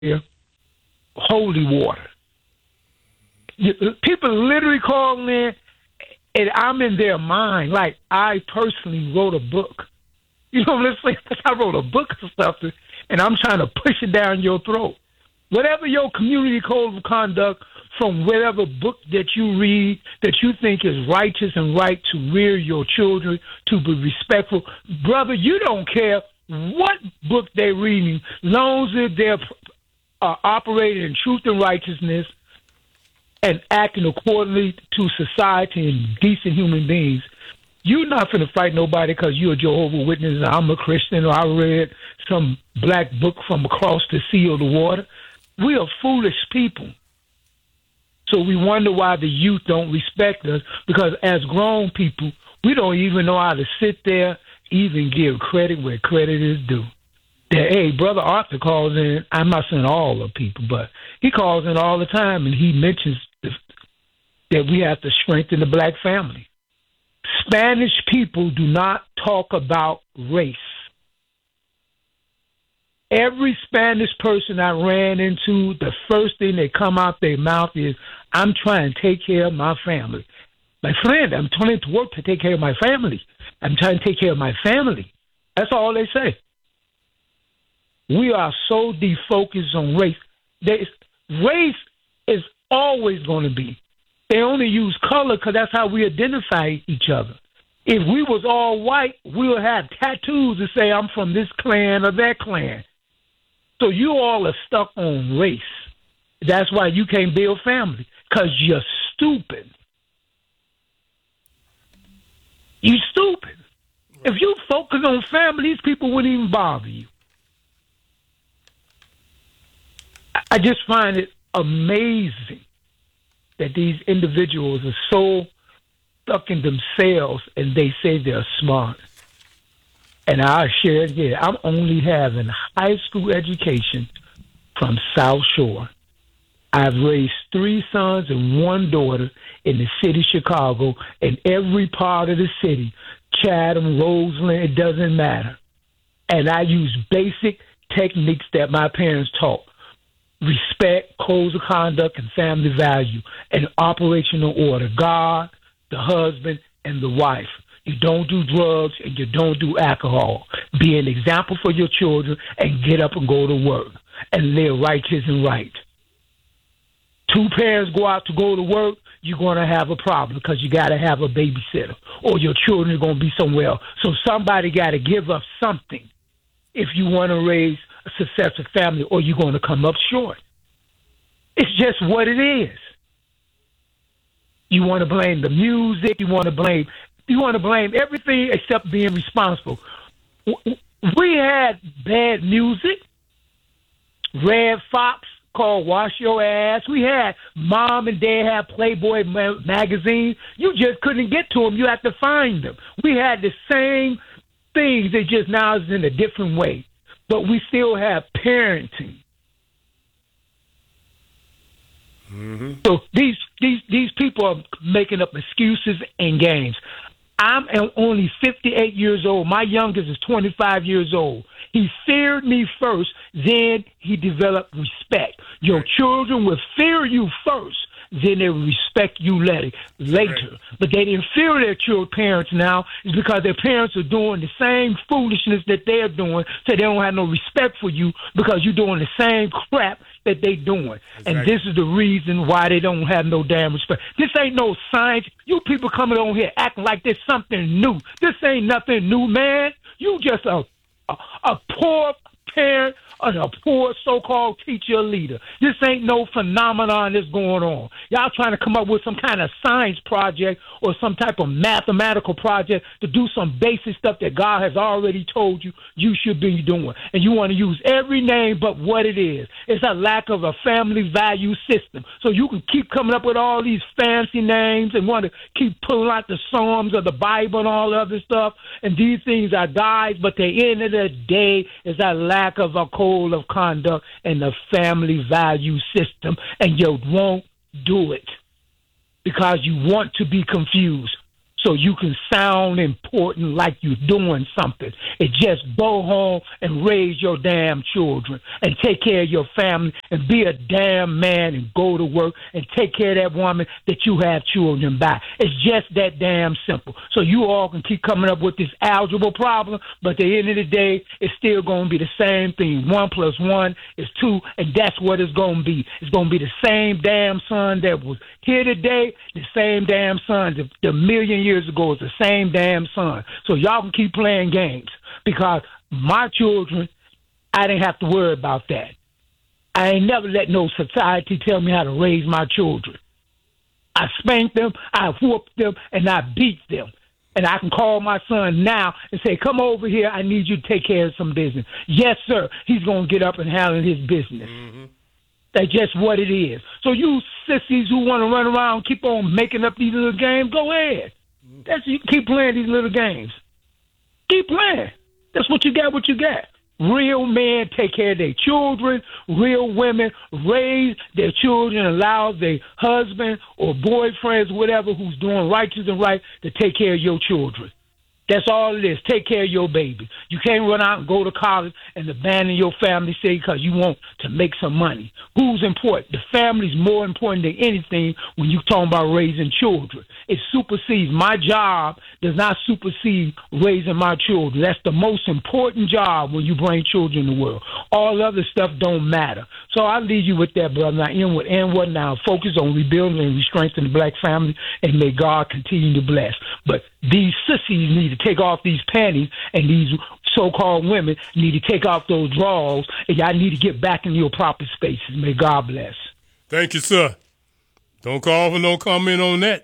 here holy water. People literally calling in, and I'm in their mind. Like, I personally wrote a book. You know what I'm saying? I wrote a book of something, and I'm trying to push it down your throat. Whatever your community code of conduct from whatever book that you read that you think is righteous and right to rear your children, to be respectful, brother, you don't care what book they're reading, as long as they're operating in truth and righteousness and acting accordingly to society and decent human beings. You're not going to fight nobody because you're a Jehovah's Witness and I'm a Christian, or I read some black book from across the sea or the water. We are foolish people. So we wonder why the youth don't respect us, because as grown people, we don't even know how to sit there, even give credit where credit is due. Hey, Brother Arthur calls in. I'm not saying all the people, but he calls in all the time, and he mentions that we have to strengthen the black family. Spanish people do not talk about race. Every Spanish person I ran into, the first thing that come out their mouth is, I'm trying to take care of my family. My friend, I'm trying to work to take care of my family. I'm trying to take care of my family. That's all they say. We are so defocused on race. Race is always going to be. They only use color because that's how we identify each other. If we was all white, we would have tattoos to say I'm from this clan or that clan. So you all are stuck on race. That's why you can't build family, because you're stupid. You stupid. If you focus on family, these people wouldn't even bother you. I just find it amazing that these individuals are so stuck in themselves and they say they're smart. And I share it here. I'm only having high school education from South Shore. I've raised 3 sons and 1 daughter in the city of Chicago, and every part of the city, Chatham, Roseland, it doesn't matter. And I use basic techniques that my parents taught. Respect, codes of conduct, and family value, and operational order. God, the husband, and the wife. You don't do drugs and you don't do alcohol. Be an example for your children and get up and go to work and live righteous and right. 2 parents go out to go to work, you're going to have a problem because you got to have a babysitter or your children are going to be somewhere else. So somebody got to give up something if you want to raise a successful family, or you're going to come up short. It's just what it is. You want to blame the music. You want to blame everything except being responsible. We had bad music. Red Fox called Wash Your Ass. We had Mom and Dad had Playboy magazine. You just couldn't get to them. You had to find them. We had the same things. It just now is in a different way. But we still have parenting. Mm-hmm. So these people are making up excuses and games. I'm only 58 years old. My youngest is 25 years old. He feared me first, then he developed respect. Your children will fear you first, then they will respect you later. Right. But they didn't fear their parents now. It's because their parents are doing the same foolishness that they're doing, so they don't have no respect for you because you're doing the same crap that they doing. Exactly. And this is the reason why they don't have no damn respect. This ain't no science. You people coming on here acting like there's something new. This ain't nothing new, man. You just a poor parent and a poor so-called teacher leader. This ain't no phenomenon that's going on. Y'all trying to come up with some kind of science project or some type of mathematical project to do some basic stuff that God has already told you should be doing. And you want to use every name but what it is. It's a lack of a family value system. So you can keep coming up with all these fancy names and want to keep pulling out the Psalms or the Bible and all the other stuff. And these things are guides, but the end of the day is a lack of a code of conduct and the family value system, and you won't do it because you want to be confused. so you can sound important like you're doing something. It's just go home and raise your damn children and take care of your family and be a damn man and go to work and take care of that woman that you have children by. It's just that damn simple. So you all can keep coming up with this algebra problem, but at the end of the day, it's still going to be the same thing. 1 + 1 is 2, and that's what it's going to be. It's going to be the same damn son that was here today, the same damn son the million years ago is the same damn son. So y'all can keep playing games because my children, I didn't have to worry about that. I ain't never let no society tell me how to raise my children. I spanked them, I whooped them, and I beat them. And I can call my son now and say, come over here, I need you to take care of some business. Yes, sir. He's going to get up and handle his business. Mm-hmm. That's just what it is. So you sissies who want to run around, keep on making up these little games, go ahead. You keep playing these little games. Keep playing. That's what you got, Real men take care of their children. Real women raise their children, allow their husband or boyfriends, whatever, who's doing righteous and right, to take care of your children. That's all it is. Take care of your baby. You can't run out and go to college and abandon your family, say, because you want to make some money. Who's important? The family's more important than anything when you're talking about raising children. It supersedes. My job does not supersede raising my children. That's the most important job when you bring children in the world. All other stuff don't matter. So I'll leave you with that, brother. Now, end what now? Focus on rebuilding and strengthening the black family, and may God continue to bless. But these sissies need to take off these panties, and these so-called women need to take off those drawers, and y'all need to get back in your proper spaces. May God bless. Thank you, sir. Don't call for no comment on that.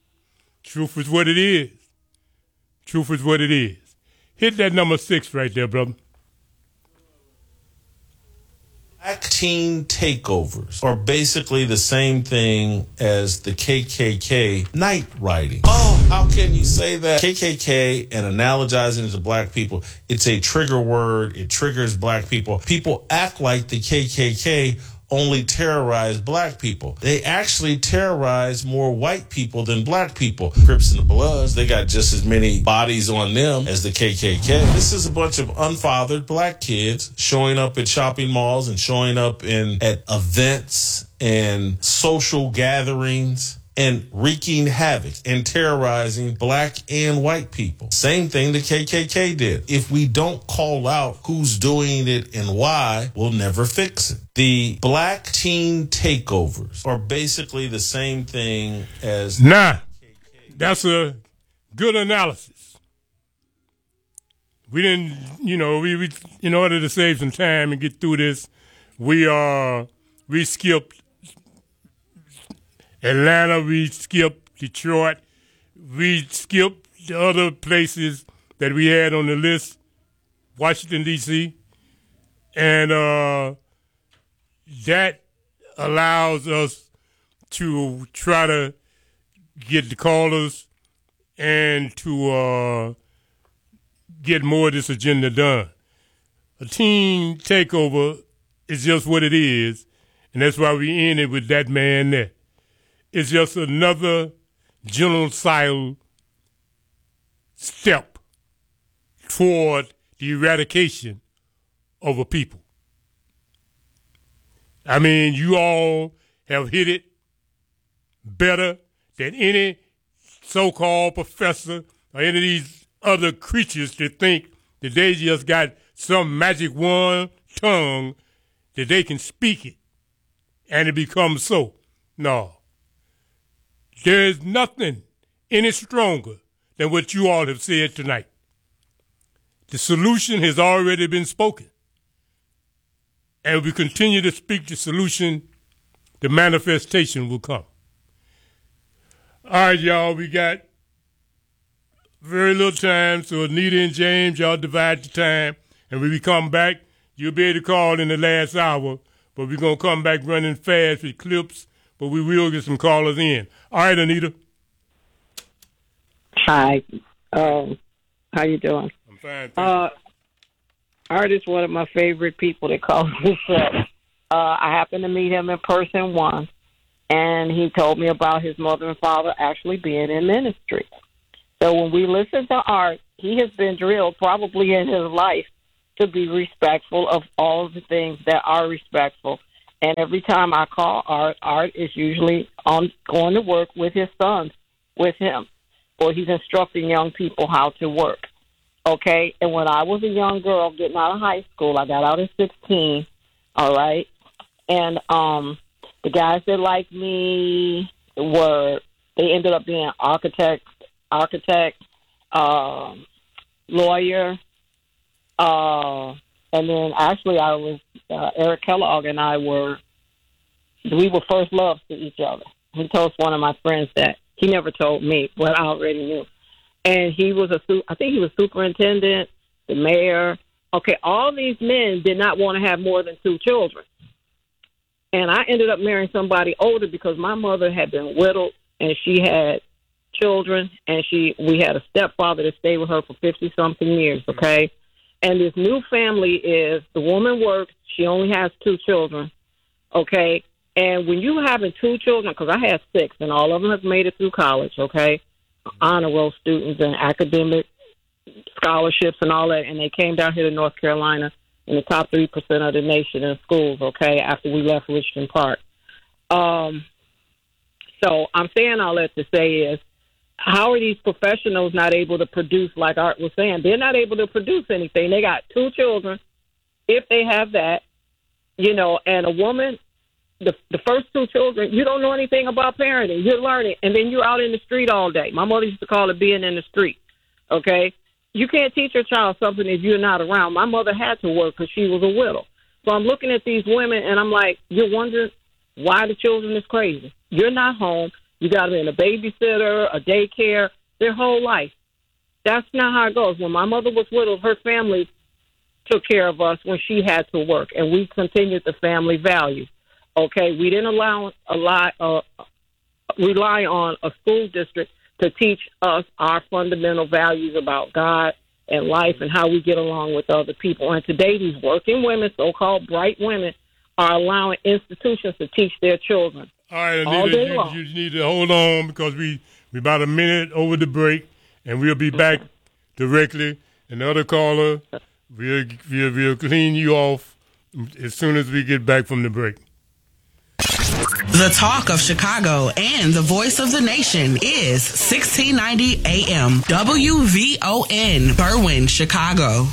Truth is what it is. Truth is what it is. Hit that number 6 right there, brother. Black teen takeovers are basically the same thing as the KKK night riding. Oh, how can you say that? KKK and analogizing to black people, it's a trigger word. It triggers black people. People act like the KKK only terrorize black people. They actually terrorize more white people than black people. Crips and the Bloods, they got just as many bodies on them as the KKK. This is a bunch of unfathered black kids showing up at shopping malls and showing up at events and social gatherings and wreaking havoc and terrorizing black and white people. Same thing the KKK did. If we don't call out who's doing it and why, we'll never fix it. The black teen takeovers are basically the same thing as... Nah, that's a good analysis. We didn't, we in order to save some time and get through this, we skipped Atlanta, we skipped Detroit, we skipped the other places that we had on the list, Washington, D.C., and that allows us to try to get the callers and to get more of this agenda done. A teen takeover is just what it is, and that's why we ended with that man there. It's just another genocidal step toward the eradication of a people. I mean, you all have hit it better than any so-called professor or any of these other creatures that think that they just got some magic wand tongue that they can speak it and it becomes so. No. There is nothing any stronger than what you all have said tonight. The solution has already been spoken. And we continue to speak the solution, the manifestation will come. All right, y'all, we got very little time, so Anita and James, y'all divide the time. And when we come back, you'll be able to call in the last hour, but we're going to come back running fast with clips, but we will get some callers in. All right, Anita. Hi. How you doing? I'm fine. Art is one of my favorite people that calls himself. I happened to meet him in person once, and he told me about his mother and father actually being in ministry. So when we listen to Art, he has been drilled probably in his life to be respectful of all of the things that are respectful. And every time I call Art is usually going to work with his sons, with him, or he's instructing young people how to work. Okay? And when I was a young girl getting out of high school, I got out at 16, all right? And the guys that liked me they ended up being architect, lawyer, and then actually I was, Eric Kellogg and we were first loves to each other. He told one of my friends that. He never told me, but I already knew. And he was I think he was superintendent, the mayor. Okay, all these men did not want to have more than 2 children. And I ended up marrying somebody older because my mother had been widowed and she had children, and we had a stepfather that stayed with her for 50-something years, okay? And this new family is the woman works, she only has 2 children, okay? And when you having 2 children, because I had 6, and all of them have made it through college, okay? Honor roll students and academic scholarships and all that, and they came down here to North Carolina in the top 3% of the nation in schools, okay, after we left Richmond Park. So I'm saying all that to say is, how are these professionals not able to produce, like Art was saying? They're not able to produce anything. They got 2 children, if they have that, and a woman, the first 2 children, you don't know anything about parenting. You're learning, and then you're out in the street all day. My mother used to call it being in the street, okay? You can't teach your child something if you're not around. My mother had to work because she was a widow. So I'm looking at these women, and I'm like, you're wondering why the children is crazy. You're not home. You got them in a babysitter, a daycare, their whole life. That's not how it goes. When my mother was widowed, her family took care of us when she had to work, and we continued the family values. Okay, we didn't rely on a school district to teach us our fundamental values about God and life and how we get along with other people. And today, these working women, so-called bright women, are allowing institutions to teach their children. All right, Anita, you need to hold on because we about a minute over the break, and we'll be back directly. And the other caller, we'll clean you off as soon as we get back from the break. The talk of Chicago and the voice of the nation is 1690 AM WVON, Berwyn, Chicago.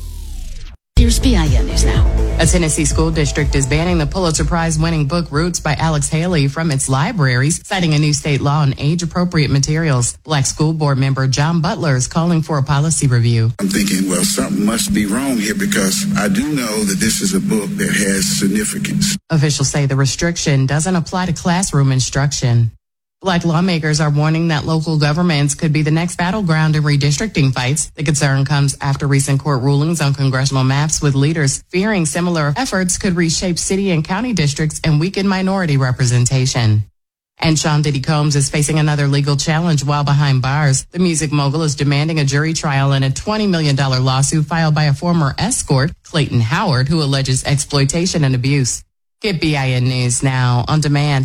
Here's BIN News Now. A Tennessee school district is banning the Pulitzer Prize-winning book Roots by Alex Haley from its libraries, citing a new state law on age-appropriate materials. Black School Board member John Butler is calling for a policy review. I'm thinking, well, something must be wrong here because I do know that this is a book that has significance. Officials say the restriction doesn't apply to classroom instruction. Black lawmakers are warning that local governments could be the next battleground in redistricting fights. The concern comes after recent court rulings on congressional maps, with leaders fearing similar efforts could reshape city and county districts and weaken minority representation. And Sean Diddy Combs is facing another legal challenge while behind bars. The music mogul is demanding a jury trial in a $20 million lawsuit filed by a former escort, Clayton Howard, who alleges exploitation and abuse. Get BIN News Now on demand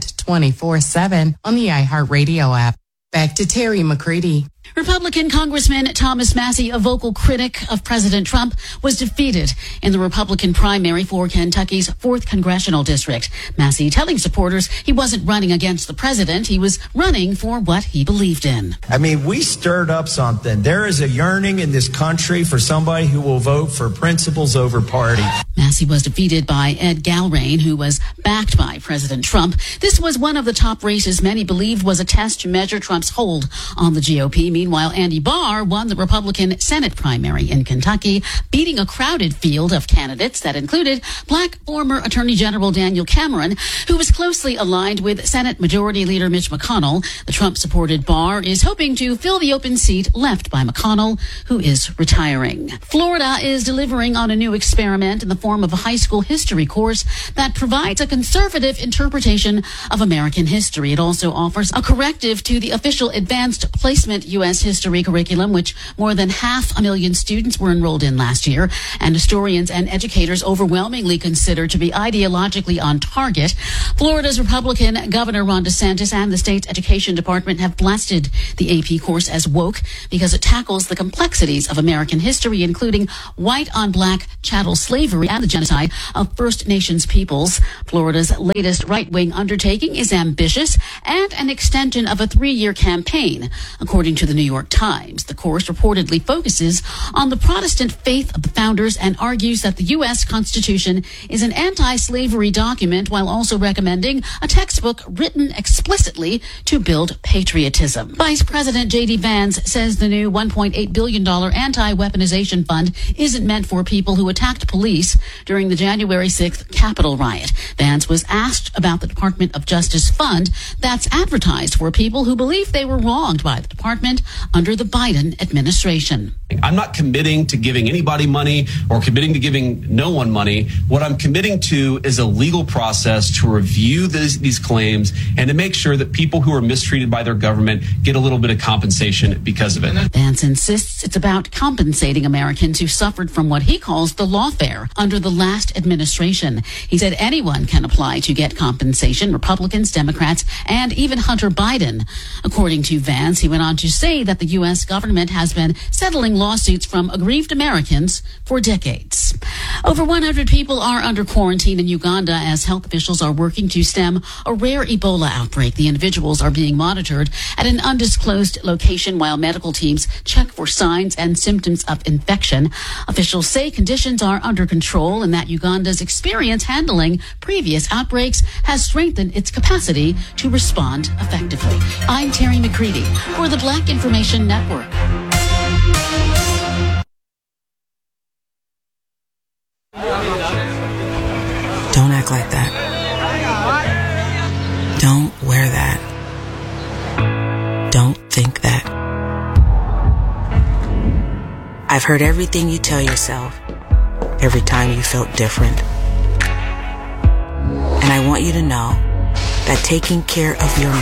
24/7 on the iHeartRadio app. Back to Terry McCready. Republican Congressman Thomas Massie, a vocal critic of President Trump, was defeated in the Republican primary for Kentucky's 4th Congressional District. Massie telling supporters he wasn't running against the president. He was running for what he believed in. I mean, we stirred up something. There is a yearning in this country for somebody who will vote for principles over party. Massie was defeated by Ed Galrain, who was backed by President Trump. This was one of the top races many believed was a test to measure Trump's hold on the GOP. Meanwhile, Andy Barr won the Republican Senate primary in Kentucky, beating a crowded field of candidates that included Black former Attorney General Daniel Cameron, who was closely aligned with Senate Majority Leader Mitch McConnell. The Trump-supported Barr is hoping to fill the open seat left by McConnell, who is retiring. Florida is delivering on a new experiment in the form of a high school history course that provides a conservative interpretation of American history. It also offers a corrective to the official Advanced Placement U.S. U.S. history curriculum, which more than 500,000 students were enrolled in last year, and historians and educators overwhelmingly consider to be ideologically on target. Florida's Republican Governor Ron DeSantis and the state's education department have blasted the AP course as woke because it tackles the complexities of American history, including white-on-black chattel slavery and the genocide of First Nations peoples. Florida's latest right-wing undertaking is ambitious and an extension of a 3-year campaign. According to the New York Times, the course reportedly focuses on the Protestant faith of the founders and argues that the U.S. Constitution is an anti-slavery document while also recommending a textbook written explicitly to build patriotism. Vice President J.D. Vance says the new $1.8 billion anti-weaponization fund isn't meant for people who attacked police during the January 6th Capitol riot. Vance was asked about the Department of Justice fund that's advertised for people who believe they were wronged by the department under the Biden administration. I'm not committing to giving anybody money or committing to giving no one money. What I'm committing to is a legal process to review these claims and to make sure that people who are mistreated by their government get a little bit of compensation because of it. Vance insists it's about compensating Americans who suffered from what he calls the lawfare under the last administration. He said anyone can apply to get compensation, Republicans, Democrats, and even Hunter Biden. According to Vance, he went on to say that the U.S. government has been settling lawsuits from aggrieved Americans for decades. Over 100 people are under quarantine in Uganda as health officials are working to stem a rare Ebola outbreak. The individuals are being monitored at an undisclosed location while medical teams check for signs and symptoms of infection. Officials say conditions are under control and that Uganda's experience handling previous outbreaks has strengthened its capacity to respond effectively. I'm Terry McCready for the Black Information Network. Don't act like that. Don't wear that. Don't think that. I've heard everything you tell yourself every time you felt different. And I want you to know that taking care of your